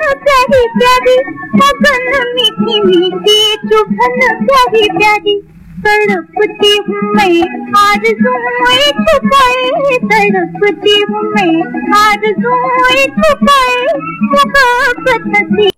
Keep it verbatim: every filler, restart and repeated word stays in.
प्यारी प्यारी मगन मीठी मीठी चुभन प्यारी प्यारी तड़पती हूँ मैं आरज़ूएं छुपाए, तड़पती हूँ मैं आरज़ूएं छुपाए, मोहब्बत